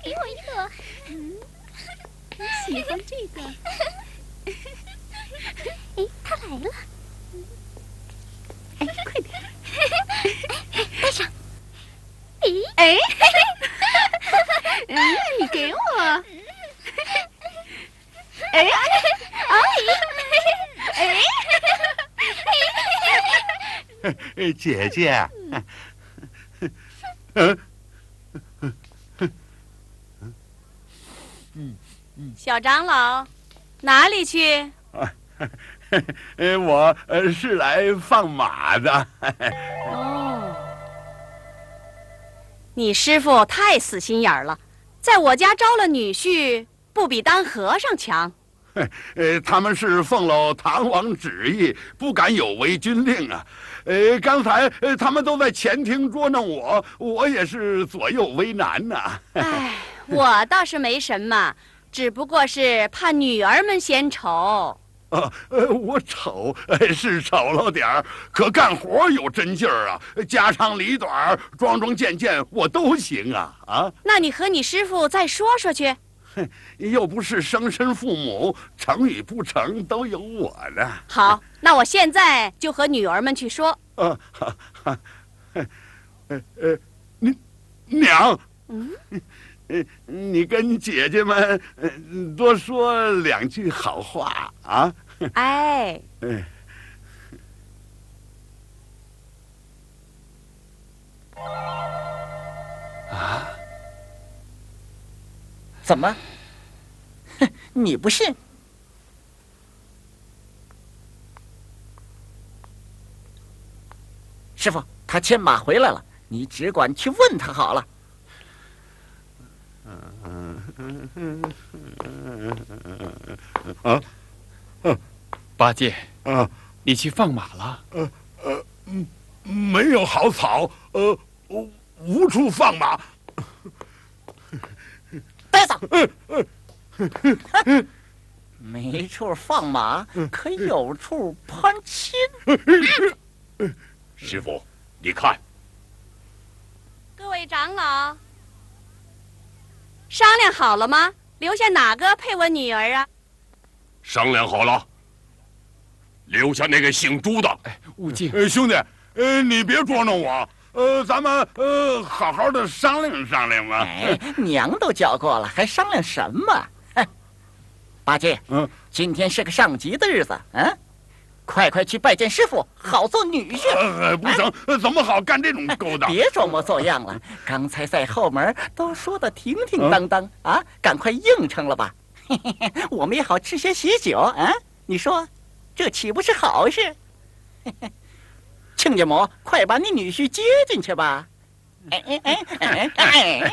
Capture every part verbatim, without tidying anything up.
给我一个。嗯，你喜欢这个？哎，他来了。哎，快点！戴上。咦？哎，嗯，你给我。哎，哎， 哎，姐姐。嗯。 嗯嗯，小长老，哪里去？ 呃，我呃是来放马的。 哦，你师傅太死心眼儿了，在我家招了女婿，不比当和尚强。 呃，他们是奉了唐王旨意，不敢有违军令啊。呃，刚才呃他们都在前厅捉弄我，我也是左右为难呐。 哎，我倒是没什么，只不过是怕女儿们嫌丑。 啊，呃，我丑，呃，是丑了点儿，可干活有真劲儿啊，家长里短、桩桩件件我都行啊啊！ 那你和你师傅再说说去。 哼，又不是生身父母，成与不成都有我呢。 好，那我现在就和女儿们去说。 啊，哈哈，呃呃，你娘， 嗯， 呃，你跟姐姐们呃多说两句好话啊。 哎， 嗯。 啊？怎么？哼，你不信？师傅，他牵马回来了，你只管去问他好了。 啊，啊， 八戒啊， 你去放马了？ 呃呃，嗯，没有好草，呃，无处放马。 呆子，没处放马，可有处攀亲。 师傅，你看， 各位长老，商量好了吗？留下哪个配我女儿啊？ 商量好了，留下那个姓朱的。 哎，悟净， 呃，兄弟，呃，你别捉弄我，呃，咱们呃好好的商量商量嘛。 哎，娘都叫过了，还商量什么？哼，八戒， 嗯， 今天是个上集的日子，嗯，快快去拜见师傅，好做女婿。 呃，不成，呃怎么好干这种勾当？ 别装模作样了，刚才在后门都说的停停当当啊，赶快应承了吧。嘿嘿嘿，我们也好吃些喜酒啊！你说，这岂不是好事？嘿嘿，亲家母，快把你女婿接进去吧。哎哎哎哎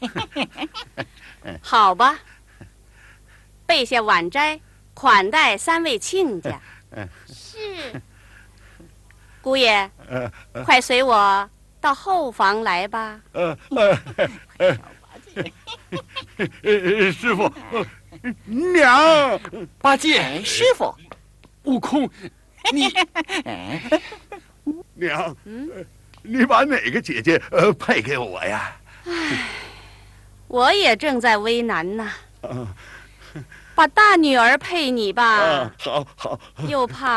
哎！好吧，备下晚斋，款待三位亲家。 是。 姑爷， 呃呃、 快随我到后房来吧。 呃呃呃，呃师傅，呃、娘， 八戒， 哎，师傅， 悟空，你娘，嗯，你把哪个姐姐呃配给我呀？ 唉，我也正在为难呢。 啊， 把大女儿配你吧。 啊，好好。 又怕。